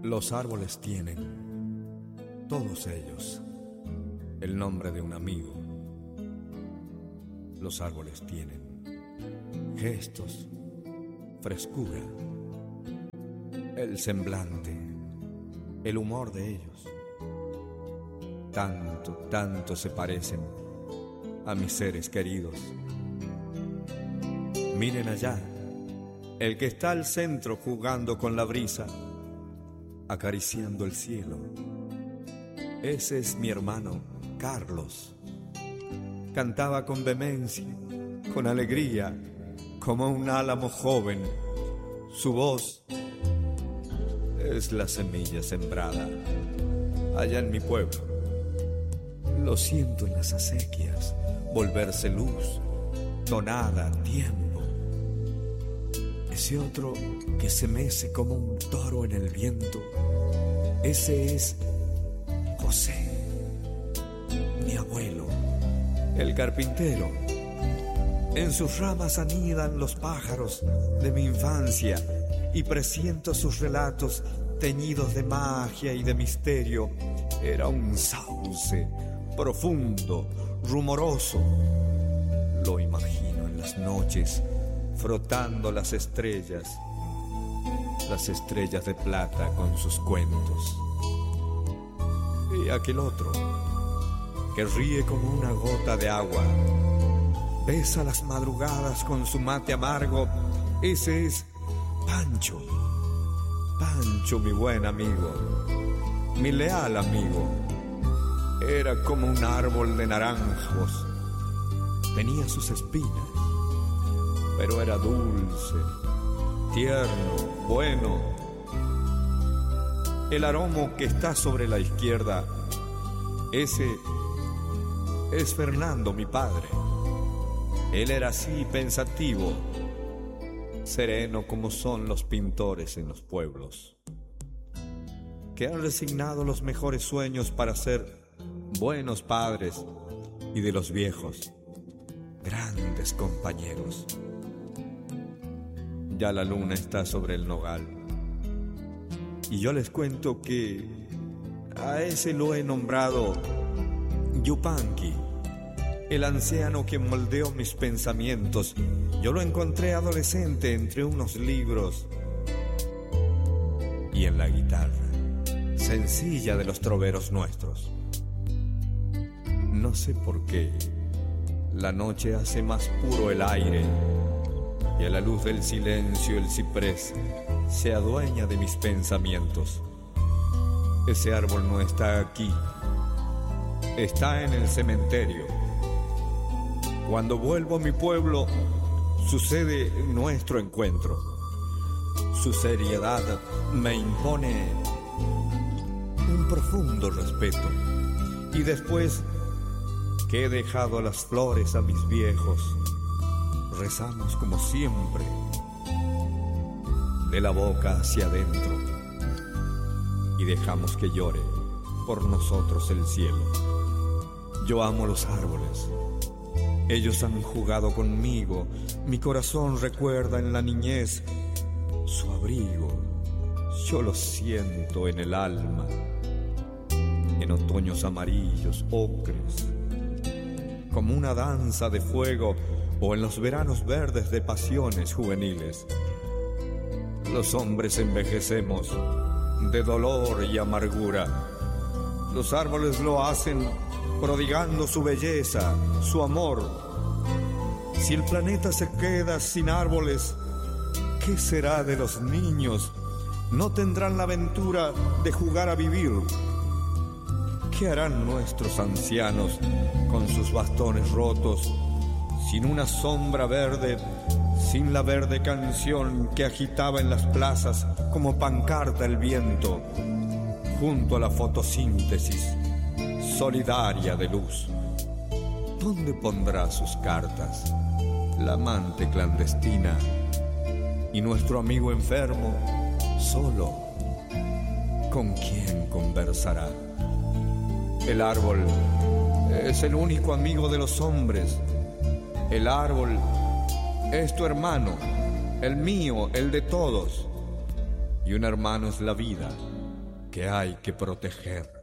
Los árboles tienen, todos ellos, el nombre de un amigo. Los árboles tienen gestos, frescura, el semblante, el humor de ellos. Tanto se parecen a mis seres queridos. Miren allá, el que está al centro jugando con la brisa, acariciando el cielo. Ese es mi hermano Carlos. Cantaba con vehemencia, con alegría, como un álamo joven. Su voz es la semilla sembrada allá en mi pueblo. Lo siento en las acequias, volverse luz, tonada, tiempo. Ese otro que se mece como un toro en el viento, ese es José, mi abuelo, el carpintero. En sus ramas anidan los pájaros de mi infancia y presiento sus relatos teñidos de magia y de misterio. Era un sauce profundo, rumoroso. Lo imagino en las noches frotando las estrellas de plata con sus cuentos. Y aquel otro que ríe como una gota de agua, besa las madrugadas con su mate amargo, ese es Pancho, mi buen amigo, mi leal amigo. Era como un árbol de naranjos, tenía sus espinas, pero era dulce, tierno, bueno. El aromo que está sobre la izquierda, ese es Fernando, mi padre. Él era así, pensativo, sereno como son los pintores en los pueblos, que han resignado los mejores sueños para ser buenos padres y de los viejos, grandes compañeros. Ya la luna está sobre el nogal y yo les cuento que a ese lo he nombrado Yupanqui, el anciano que moldeó mis pensamientos. Yo lo encontré adolescente entre unos libros y en la guitarra sencilla de los troveros nuestros. No sé por qué la noche hace más puro el aire y a la luz del silencio el ciprés se adueña de mis pensamientos. Ese árbol no está aquí, está en el cementerio. Cuando vuelvo a mi pueblo sucede nuestro encuentro. Su seriedad me impone un profundo respeto. Y después que he dejado las flores a mis viejos, rezamos como siempre, de la boca hacia adentro, y dejamos que llore por nosotros el cielo. Yo amo los árboles, ellos han jugado conmigo, mi corazón recuerda en la niñez su abrigo, yo lo siento en el alma, en otoños amarillos, ocres, como una danza de fuego, o en los veranos verdes de pasiones juveniles. Los hombres envejecemos de dolor y amargura. Los árboles lo hacen prodigando su belleza, su amor. Si el planeta se queda sin árboles, ¿qué será de los niños? No tendrán la aventura de jugar a vivir. ¿Qué harán nuestros ancianos con sus bastones rotos, sin una sombra verde, sin la verde canción que agitaba en las plazas como pancarta el viento, junto a la fotosíntesis solidaria de luz? ¿Dónde pondrá sus cartas la amante clandestina y nuestro amigo enfermo solo? ¿Con quién conversará? El árbol es el único amigo de los hombres. El árbol es tu hermano, el mío, el de todos. Y un hermano es la vida, que hay que proteger.